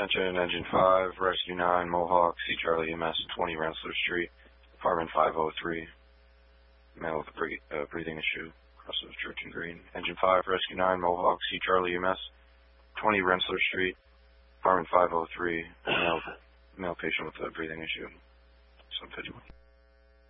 Attention, Engine 5, Rescue 9, Mohawk, C. Charlie EMS, 20 Rensselaer Street, apartment 503. Male with a breathing issue, across of Church and Green. Engine 5, Rescue 9, Mohawk, C. Charlie EMS, 20 Rensselaer Street, apartment 503. Male patient with a breathing issue. Some vigilant.